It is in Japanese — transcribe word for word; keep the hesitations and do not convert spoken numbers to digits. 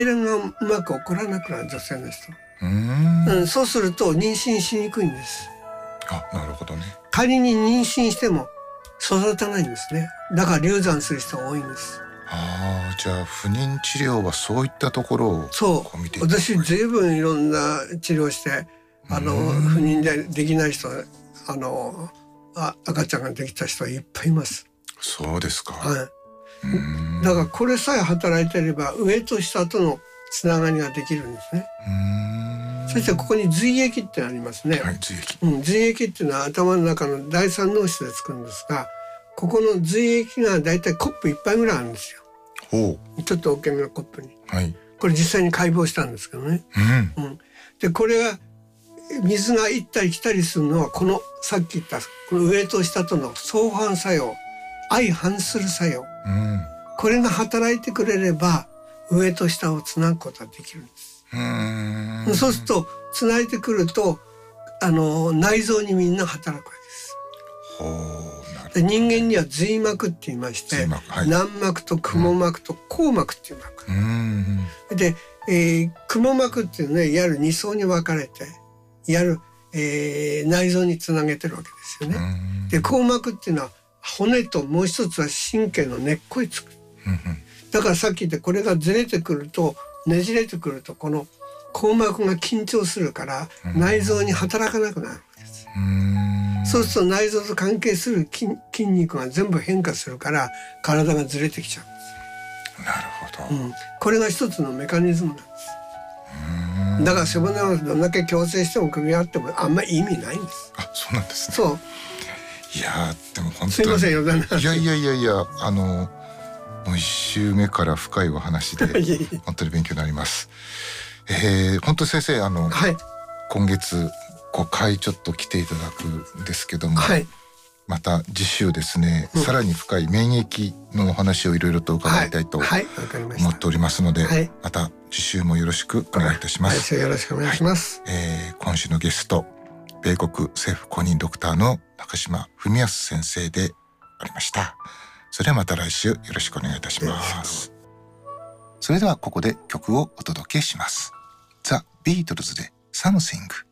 卵がうまく起こらなくなる、女性の人。 うーん、 うん、そうすると妊娠しにくいんです。 あ、なるほどね。 仮に妊娠しても育たないんですね。だから流産する人が多いんです。 ああ、じゃあ不妊治療はそういったところをそうこう見ていった方がいい。 私ずいぶんいろんな治療してあの不妊でできない人、あのあ赤ちゃんができた人はいっぱいいます。 そうですか。 はい、 うーん、 だからこれさえ働いていれば上と下とのつながりができるんですね。 うーん、 そしてここに髄液ってありますね。 はい、髄液。 うん、髄液っていうのは頭の中の第三脳室で作るんですが、ここの髄液がだいたいコップ一杯ぐらいあるんですよ。 ほちょっと大きめのコップに。 う、はい、 これ実際に解剖したんですけどね。 うん、 うん、でこれが水が行ったり来たりするのはこのさっき言ったこの上と下との相反作用、相反する作用、 うん、 これが働いてくれれば上と下をつなぐことができるんです。 うーん、 そうするとつないでくるとあの内臓にみんな働くわけです。 ほう、なるほど。 で人間には髄膜って言いまして、 髄膜、はい、 軟膜と雲膜と硬膜っていう膜、 うーん、 で、えー、雲膜っていうのは、ね、いわゆるに層に分かれていわゆる、えー、内臓につなげてるわけですよね。で硬膜っていうのは骨ともう一つは神経の根っこにつく。だからさっき言ったこれがずれてくるとねじれてくるとこの硬膜が緊張するから内臓に働かなくなるわけです。 うーん、 そうすると内臓と関係する 筋, 筋肉が全部変化するから体がずれてきちゃうんです。 なるほど、 うん、これが一つのメカニズムなんです。だから背骨をどんだけ矯正しても首があってもあんまり意味ないんです。 あ、そうなんですね。 そう、 いやでも本当にすいませんよだないやいやいやいや、あのもう一週目から深いお話でいえいえ本当に勉強になります。えー、本当先生あの、 はい、 今月ごかいちょっと来ていただくんですけども、 はい、 また次週ですね、 うん、 さらに深い免疫のお話をいろいろと伺いたいとはいはい、わかりました。 思っておりますので、 はい、 また次週もよろしくお願いいたします。 はい、よろしくお願いします。 はい、えー、今週のゲスト米国政府公認ドクターの中島文康先生でありました。それではまた来週よろしくお願いいたします。それではここで曲をお届けします。ザ・ビートルズで Something。